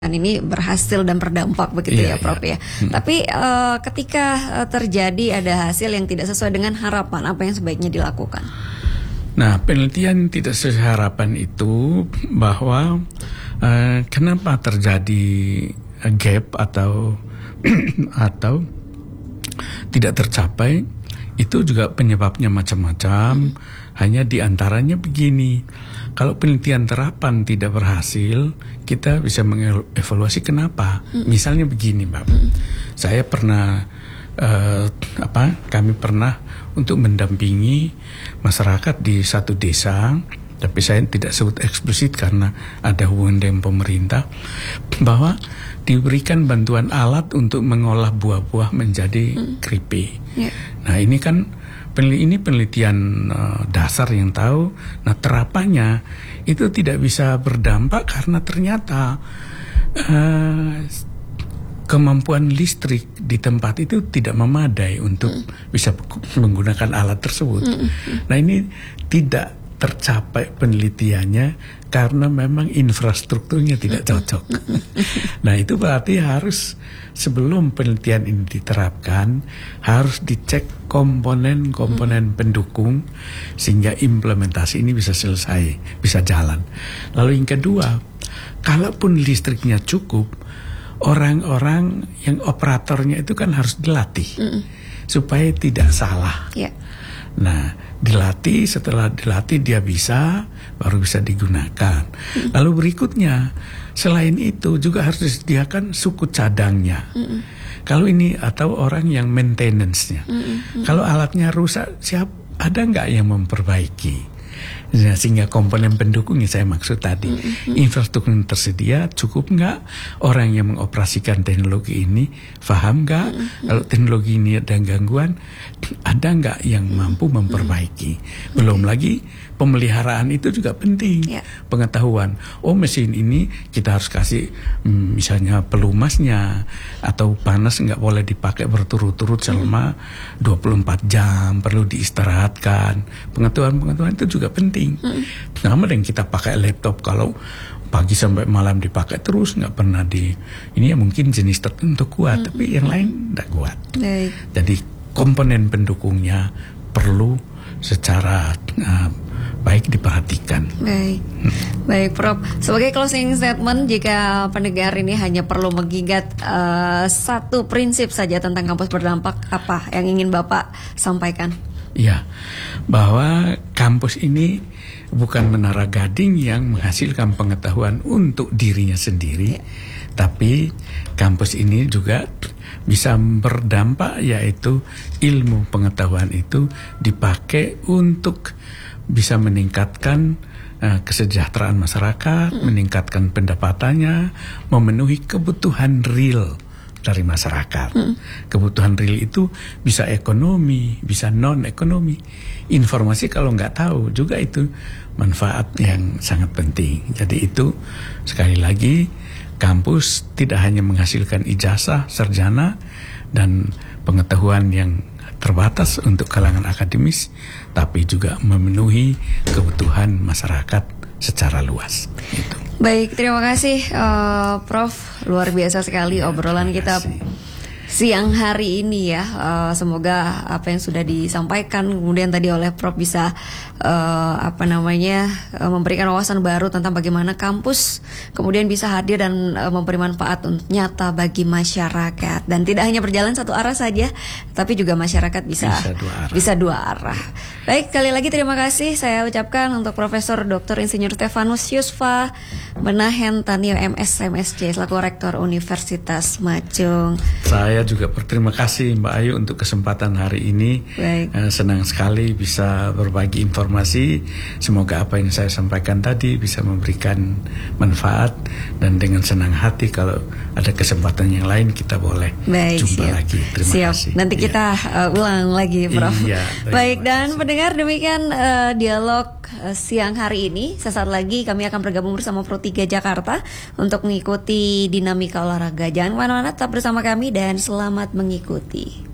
ini berhasil dan berdampak begitu ya Prof ya. Tapi ketika terjadi ada hasil yang tidak sesuai dengan harapan, apa yang sebaiknya dilakukan? Nah, penelitian tidak sesuai harapan itu bahwa kenapa terjadi gap atau atau tidak tercapai, itu juga penyebabnya macam-macam. Hanya diantaranya begini, kalau penelitian terapan tidak berhasil, kita bisa mengevaluasi kenapa. Misalnya begini, Mbak, saya pernah kami pernah untuk mendampingi masyarakat di satu desa, tapi saya tidak sebut eksplisit karena ada hubungan dengan pemerintah, bahwa diberikan bantuan alat untuk mengolah buah-buah menjadi keripik. Nah, ini kan penelitian dasar yang tahu. Nah, terapannya itu tidak bisa berdampak karena ternyata kemampuan listrik di tempat itu tidak memadai untuk bisa menggunakan alat tersebut. Nah, ini tidak tercapai penelitiannya karena memang infrastrukturnya tidak cocok. Nah, itu berarti harus sebelum penelitian ini diterapkan harus dicek komponen-komponen pendukung sehingga implementasi ini bisa selesai, bisa jalan. Lalu yang kedua, kalaupun listriknya cukup, orang-orang yang operatornya itu kan harus dilatih supaya tidak salah. Nah, dilatih, setelah dilatih dia bisa, baru bisa digunakan. Lalu berikutnya, selain itu juga harus disediakan suku cadangnya. Kalau ini atau orang yang maintenance-nya. Kalau alatnya rusak, ada nggak yang memperbaiki? Nah, sehingga komponen pendukung yang saya maksud tadi, infrastruktur yang tersedia cukup nggak, orang yang mengoperasikan teknologi ini paham nggak, kalau teknologi ini ada gangguan, ada nggak yang mampu memperbaiki. Belum lagi pemeliharaan itu juga penting, pengetahuan. Oh, mesin ini kita harus kasih misalnya pelumasnya, atau panas nggak boleh dipakai berturut-turut selama 24 jam, perlu diistirahatkan. Pengetahuan itu juga penting. Sama dengan kita pakai laptop, kalau pagi sampai malam dipakai terus nggak pernah ini ya mungkin jenis tertentu kuat, tapi yang lain nggak kuat. Jadi komponen pendukungnya perlu secara baik diperhatikan. Baik Prof. Sebagai closing statement, jika pendengar ini hanya perlu mengingat satu prinsip saja tentang kampus berdampak, apa yang ingin Bapak sampaikan? Ya, bahwa kampus ini bukan menara gading yang menghasilkan pengetahuan untuk dirinya sendiri, tapi kampus ini juga bisa berdampak, yaitu ilmu pengetahuan itu dipakai untuk bisa meningkatkan kesejahteraan masyarakat, meningkatkan pendapatannya, memenuhi kebutuhan real dari masyarakat. Kebutuhan real itu bisa ekonomi, bisa non-ekonomi. Informasi kalau nggak tahu juga itu manfaat yang sangat penting. Jadi itu sekali lagi, kampus tidak hanya menghasilkan ijazah, sarjana, dan pengetahuan yang terbatas untuk kalangan akademis, tapi juga memenuhi kebutuhan masyarakat secara luas. Itu. Baik, terima kasih Prof. Luar biasa sekali obrolan kita siang hari ini ya. Semoga apa yang sudah disampaikan kemudian tadi oleh Prof bisa memberikan wawasan baru tentang bagaimana kampus kemudian bisa hadir dan memberi manfaat nyata bagi masyarakat, dan tidak hanya berjalan satu arah saja, tapi juga masyarakat bisa dua arah. Baik, sekali lagi terima kasih saya ucapkan untuk Profesor Dr. Insinyur Stefanus Yusfa Menahem Tanio MS MSc selaku Rektor Universitas Majung. Saya juga berterima kasih Mbak Ayu untuk kesempatan hari ini. Senang sekali bisa berbagi informasi. Semoga apa yang saya sampaikan tadi bisa memberikan manfaat, dan dengan senang hati kalau ada kesempatan yang lain kita boleh jumpa lagi. Terima kasih. Nanti kita ulang lagi, Prof. Baik, dan pendengar, demikian dialog siang hari ini. Sesaat lagi kami akan bergabung bersama Pro 3 Jakarta untuk mengikuti dinamika olahraga. Jangan kemana-mana, tetap bersama kami dan selamat mengikuti.